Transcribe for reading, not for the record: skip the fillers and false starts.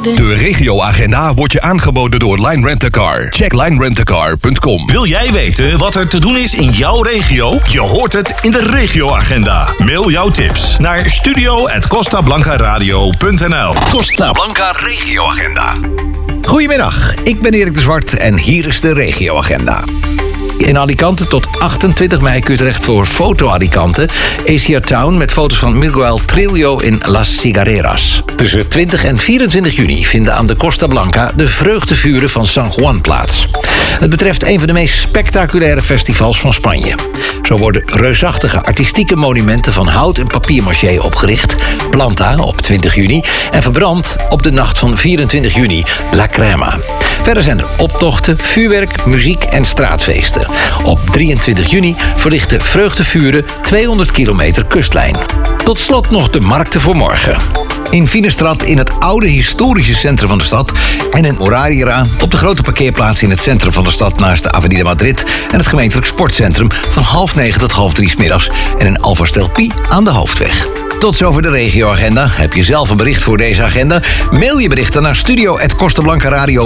worden. De regioagenda wordt je aangeboden door Line Rent A Car. Check linerentacar.com. Wil jij weten wat er te doen is in jouw regio? Je hoort het in de regioagenda. Mail jouw tips naar studio@costablancaradio.nl. Costa Blanca Regioagenda. Goedemiddag, ik ben Erik de Zwart en hier is de regioagenda. In Alicante tot 28 mei kun je terecht voor Foto Alicante, Asia Town met foto's van Miguel Trillo in Las Cigarreras. Tussen 20 en 24 juni vinden aan de Costa Blanca de vreugdevuren van San Juan plaats. Het betreft een van de meest spectaculaire festivals van Spanje. Zo worden reusachtige artistieke monumenten van hout en papiermaché opgericht, Planta op 20 juni en verbrand op de nacht van 24 juni, La Crema. Verder zijn er optochten, vuurwerk, muziek en straatfeesten. Op 23 juni verlichten vreugdevuren 200 kilometer kustlijn. Tot slot nog de markten voor morgen. In Finestrad in het oude historische centrum van de stad en in Horariera op de grote parkeerplaats in het centrum van de stad naast de Avenida Madrid en het gemeentelijk sportcentrum van 8:30 tot 14:30 's middags en in Alverstelpie aan de Hoofdweg. Tot zover de regioagenda. Heb je zelf een bericht voor deze agenda? Mail je berichten naar studio@costablancaradio.nl.